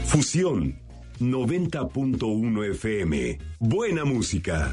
Fusión 90.1 FM. Buena música.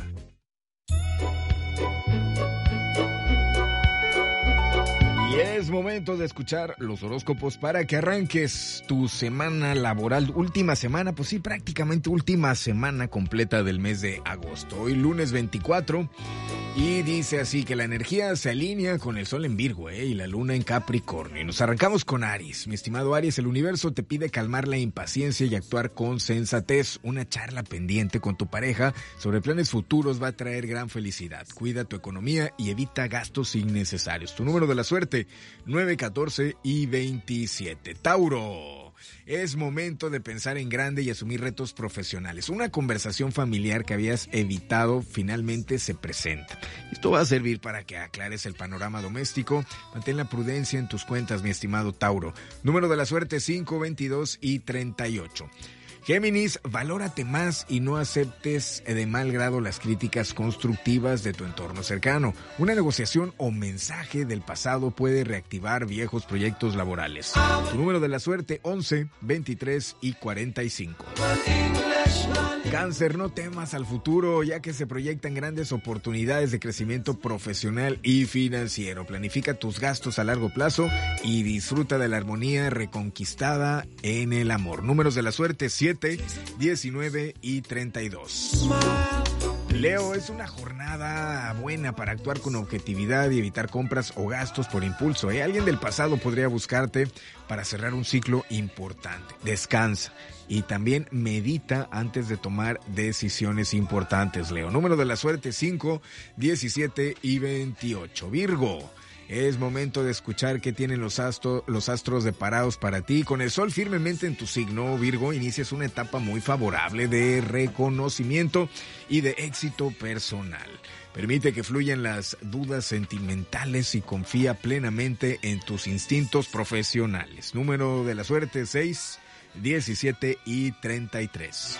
Y es momento de escuchar los horóscopos para que arranques tu semana laboral, última semana, pues sí, prácticamente última semana completa del mes de agosto. Hoy lunes 24 y dice así que la energía se alinea con el sol en Virgo y la luna en Capricornio. Y nos arrancamos con Aries. Mi estimado Aries, el universo te pide calmar la impaciencia y actuar con sensatez. Una charla pendiente con tu pareja sobre planes futuros va a traer gran felicidad. Cuida tu economía y evita gastos innecesarios. Tu número de la suerte, 9, 14 y 27. Tauro. Es momento de pensar en grande y asumir retos profesionales. Una conversación familiar que habías evitado finalmente se presenta. Esto va a servir para que aclares el panorama doméstico. Mantén la prudencia en tus cuentas, mi estimado Tauro. Número de la suerte, 5, 22 y 38. Géminis, valórate más y no aceptes de mal grado las críticas constructivas de tu entorno cercano. Una negociación o mensaje del pasado puede reactivar viejos proyectos laborales. Tu número de la suerte, 11, 23 y 45. Cáncer, no temas al futuro, ya que se proyectan grandes oportunidades de crecimiento profesional y financiero. Planifica tus gastos a largo plazo y disfruta de la armonía reconquistada en el amor. Números de la suerte, 7, 19 y 32. Leo, es una jornada buena para actuar con objetividad y evitar compras o gastos por impulso. Alguien del pasado podría buscarte para cerrar un ciclo importante. Descansa y también medita antes de tomar decisiones importantes, Leo. Número de la suerte, 5, 17 y 28. Virgo. Es momento de escuchar qué tienen los astros deparados para ti. Con el sol firmemente en tu signo, Virgo, inicias una etapa muy favorable de reconocimiento y de éxito personal. Permite que fluyan las dudas sentimentales y confía plenamente en tus instintos profesionales. Número de la suerte, 6, 17 y 33.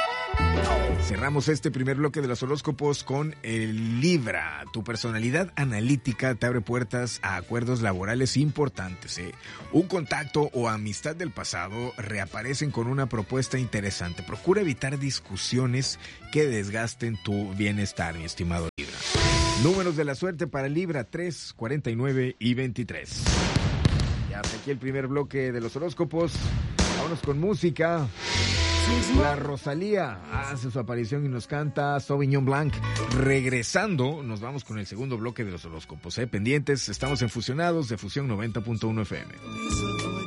Cerramos este primer bloque de los horóscopos con el Libra. Tu personalidad analítica te abre puertas a acuerdos laborales importantes. Un contacto o amistad del pasado reaparecen con una propuesta interesante. Procura evitar discusiones que desgasten tu bienestar, mi estimado Libra. Números de la suerte para Libra, 3, 49 y 23. Ya hasta aquí el primer bloque de los horóscopos. Vámonos con música. La Rosalía hace su aparición y nos canta Sauvignon Blanc. Regresando, nos vamos con el segundo bloque de los horóscopos. Pendientes, estamos en Fusionados de Fusión 90.1 FM.